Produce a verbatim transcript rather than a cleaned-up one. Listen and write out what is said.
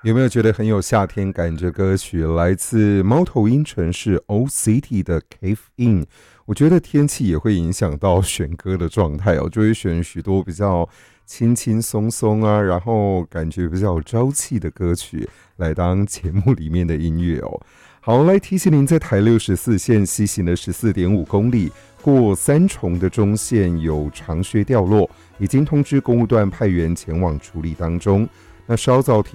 有没有觉得很有夏天感？这歌曲来自猫头鹰城市 Old City 的 Cave In。我觉得天气也会影响到选歌的状态哦，就会选许多比较轻轻松松啊，然后感觉比较有朝气的歌曲来当节目里面的音乐哦。好，来提醒您，在台六十四线西行了 十四点五公里，过三重的中线有长靴掉落，已经通知公务段派员前往处理当中。那稍早提